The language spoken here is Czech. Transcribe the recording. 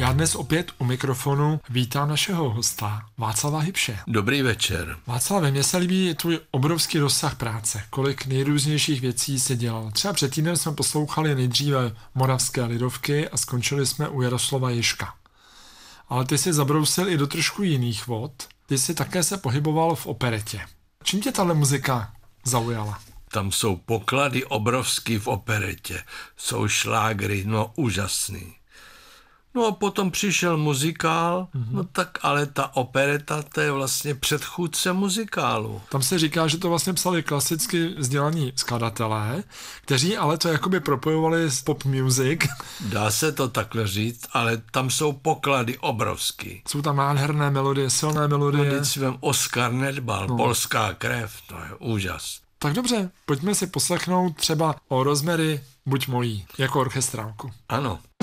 Já dnes opět u mikrofonu vítám našeho hosta, Václava Hybše. Dobrý večer. Václave, mně se líbí tvůj obrovský rozsah práce, kolik nejrůznějších věcí jsi dělal. Třeba před týdnem jsme poslouchali nejdříve moravské lidovky a skončili jsme u Jaroslava Ježka. Ale ty jsi zabrousil i do trošku jiných vod. Ty jsi také se pohyboval v operetě. Čím tě tahle muzika zaujala? Tam jsou poklady obrovský v operetě. Jsou šlágry, no úžasný. No a potom přišel muzikál, no tak ale ta opereta, to je vlastně předchůdce muzikálu. Tam se říká, že to vlastně psali klasicky vzdělaní skladatelé, kteří ale to jakoby propojovali s pop music. Dá se to takhle říct, ale tam jsou poklady obrovský. Jsou tam nádherné melodie, silné melodie. Teď si vem Oskar Nedbal, Polská krev, to je úžas. Tak dobře, pojďme si poslechnout třeba o Rosemary Buď mojí, jako orchestrálku. Ano.